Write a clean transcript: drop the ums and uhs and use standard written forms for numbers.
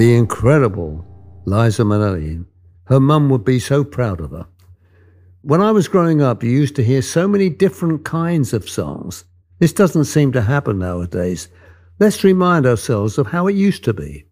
The incredible Liza Minnelli. Her mum would be so proud of her. When I was growing up, you used to hear so many different kinds of songs. This doesn't seem to happen nowadays. Let's remind ourselves of how it used to be.